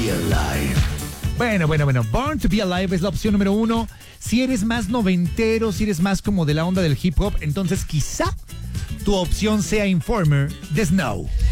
be Alive. Bueno. Born to be Alive es la opción número 1. Si eres más noventero, si eres más como de la onda del hip hop, entonces quizá tu opción sea Informer de Snow.